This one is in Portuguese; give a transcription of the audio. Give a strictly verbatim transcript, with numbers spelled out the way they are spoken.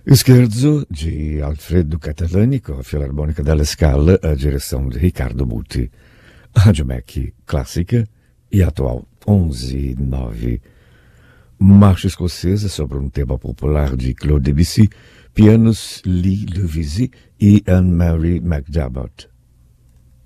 Scherzo de Alfredo Catalani com a Filarmônica della Scala, a direção de Ricardo Muti. Rádio Mac clássica e atual onze e nove. Marcha escocesa sobre um tema popular de Claude Debussy, pianos Lee Debussy e Anne-Marie MacDermott.